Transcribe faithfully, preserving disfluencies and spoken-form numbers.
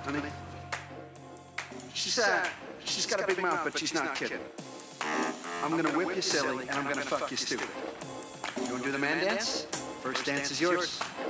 Honey? She's, uh, she's got a big mouth, but she's not kidding. I'm gonna whip you silly, and I'm gonna fuck you stupid. You wanna do the man dance? First dance is yours.